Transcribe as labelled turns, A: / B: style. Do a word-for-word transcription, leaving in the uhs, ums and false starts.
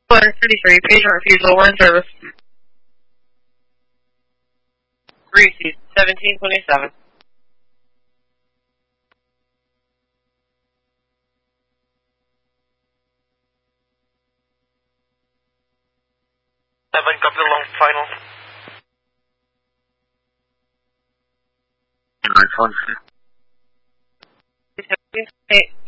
A: one thirty-three, patient refusal, we're in service. Reese, seventeen twenty-seven.
B: Seven, copy long final.
C: Nine phone.
A: Hey.